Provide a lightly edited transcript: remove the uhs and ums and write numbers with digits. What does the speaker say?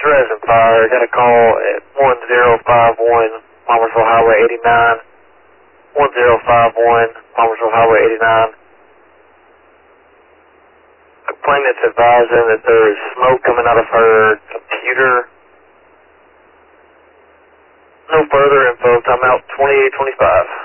resin fire. Got a call at 1051 Palmersville Highway 89. 1051 Palmersville Highway 89. Complainant's advising that there is smoke coming out of her computer. No further info. Time out 2825.